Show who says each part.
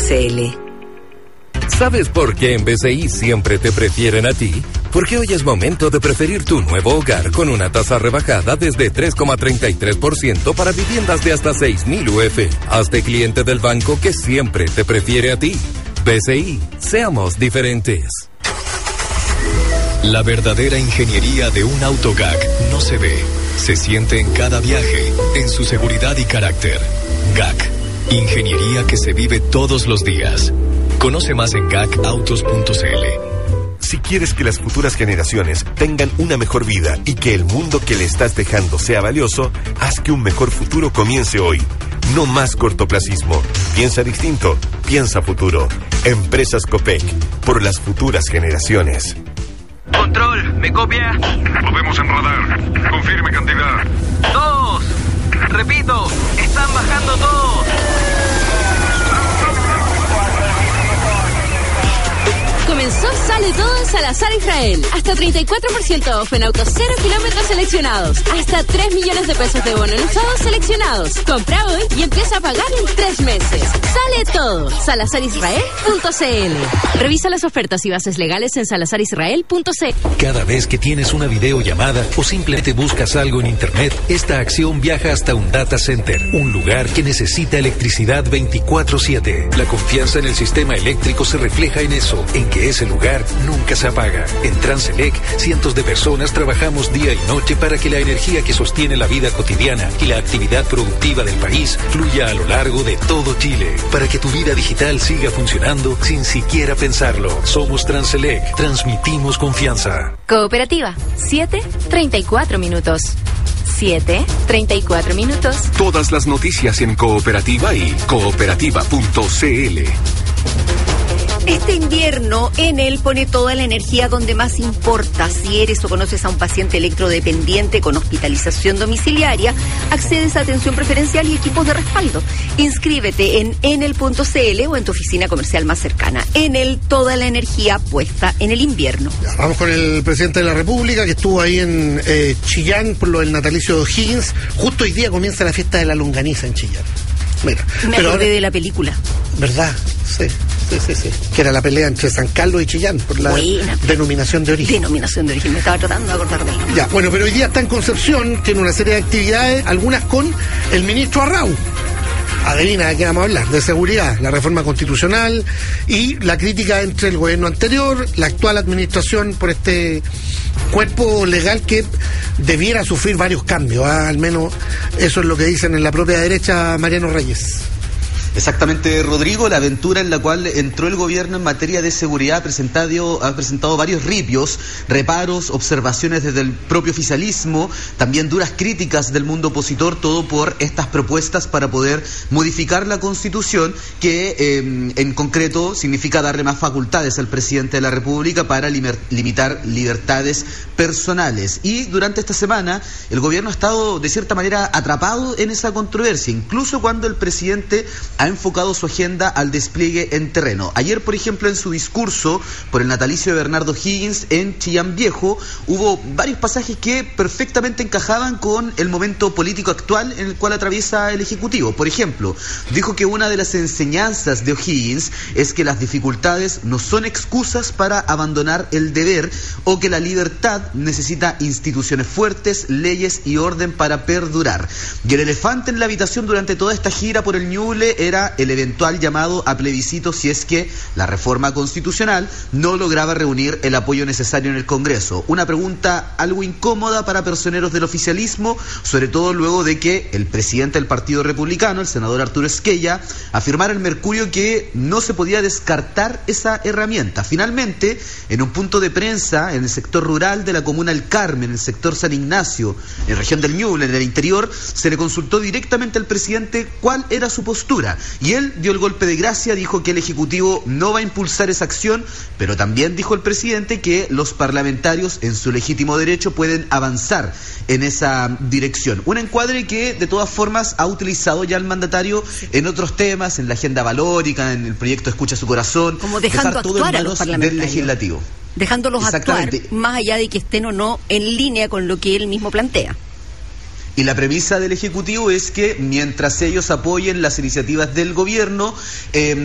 Speaker 1: ¿Sabes por qué en BCI siempre te prefieren a ti? Porque hoy es momento de preferir tu nuevo hogar con una tasa rebajada desde 3,33% para viviendas de hasta 6.000 UF. Hazte cliente del banco que siempre te prefiere a ti. BCI, seamos diferentes.
Speaker 2: La verdadera ingeniería de un auto GAC no se ve, se siente en cada viaje, en su seguridad y carácter. GAC, ingeniería que se vive todos los días. Conoce más en gacautos.cl.
Speaker 3: Si quieres que las futuras generaciones tengan una mejor vida y que el mundo que le estás dejando sea valioso, haz que un mejor futuro comience hoy. No más cortoplacismo. Piensa distinto. Piensa futuro. Empresas Copec. Por las futuras generaciones.
Speaker 4: Control, ¿me copia?
Speaker 5: Lo vemos en radar. Confirme cantidad.
Speaker 4: Todos. Repito, están bajando todos.
Speaker 6: Comenzó Sale Todo en Salazar Israel. Hasta 34% off en autos 0 kilómetros seleccionados. Hasta 3 millones de pesos de bono en usados seleccionados. Compra hoy y empieza a pagar en 3 meses. Sale Todo. SalazarIsrael.cl. Revisa las ofertas y bases legales en SalazarIsrael.cl.
Speaker 2: Cada vez que tienes una videollamada o simplemente buscas algo en internet, esta acción viaja hasta un data center, un lugar que necesita electricidad 24/7. La confianza en el sistema eléctrico se refleja en eso, en que ese lugar nunca se apaga. En Transelec, cientos de personas trabajamos día y noche para que la energía que sostiene la vida cotidiana y la actividad productiva del país fluya a lo largo de todo Chile, para que tu vida digital siga funcionando sin siquiera pensarlo. Somos Transelec, transmitimos confianza.
Speaker 7: Cooperativa, 7:34 minutos. 7:34 minutos.
Speaker 8: Todas las noticias en Cooperativa y cooperativa.cl.
Speaker 9: Este invierno, Enel pone toda la energía donde más importa. Si eres o conoces a un paciente electrodependiente con hospitalización domiciliaria, accedes a atención preferencial y equipos de respaldo. Inscríbete en enel.cl o en tu oficina comercial más cercana. Enel, toda la energía puesta en el invierno.
Speaker 10: Ya, vamos con el presidente de la República, que estuvo ahí en Chillán por lo del natalicio de O'Higgins. Justo hoy día comienza la fiesta de la longaniza en Chillán. Mira,
Speaker 9: me acordé de la película.
Speaker 10: ¿Verdad? Sí. Que era la pelea entre San Carlos y Chillán por la denominación de origen.
Speaker 9: Denominación de origen, me estaba tratando de acordar de él.
Speaker 10: Ya, bueno, pero hoy día está en Concepción, tiene una serie de actividades, algunas con el ministro Arrau. Adivina de qué vamos a hablar, de seguridad, la reforma constitucional y la crítica entre el gobierno anterior, la actual administración por este cuerpo legal que debiera sufrir varios cambios, al menos eso es lo que dicen en la propia derecha Mariano Reyes.
Speaker 11: Exactamente, Rodrigo, la aventura en la cual entró el gobierno en materia de seguridad ha presentado varios ripios, reparos, observaciones desde el propio oficialismo, también duras críticas del mundo opositor, todo por estas propuestas para poder modificar la Constitución, que en concreto significa darle más facultades al presidente de la República para limitar libertades personales. Y durante esta semana el gobierno ha estado de cierta manera atrapado en esa controversia, incluso cuando el presidente ha enfocado su agenda al despliegue en terreno. Ayer, por ejemplo, en su discurso por el natalicio de Bernardo O'Higgins en Chillán Viejo, hubo varios pasajes que perfectamente encajaban con el momento político actual en el cual atraviesa el Ejecutivo. Por ejemplo, dijo que una de las enseñanzas de O'Higgins es que las dificultades no son excusas para abandonar el deber, o que la libertad necesita instituciones fuertes, leyes y orden para perdurar. Y el elefante en la habitación durante toda esta gira por el Ñuble era el eventual llamado a plebiscito si es que la reforma constitucional no lograba reunir el apoyo necesario en el Congreso. Una pregunta algo incómoda para personeros del oficialismo, sobre todo luego de que el presidente del Partido Republicano, el senador Arturo Esquella, afirmara en Mercurio que no se podía descartar esa herramienta. Finalmente, en un punto de prensa en el sector rural de la comuna El Carmen, en el sector San Ignacio, en la región del Ñuble, en el interior, se le consultó directamente al presidente cuál era su postura. Y él dio el golpe de gracia, dijo que el Ejecutivo no va a impulsar esa acción, pero también dijo el presidente que los parlamentarios en su legítimo derecho pueden avanzar en esa dirección. Un encuadre que de todas formas ha utilizado ya el mandatario en otros temas, en la agenda valórica, en el proyecto Escucha su Corazón,
Speaker 9: como dejando actuar a los parlamentarios
Speaker 11: del legislativo.
Speaker 9: Dejándolos actuar, más allá de que estén o no en línea con lo que él mismo plantea.
Speaker 11: Y la premisa del Ejecutivo es que mientras ellos apoyen las iniciativas del gobierno,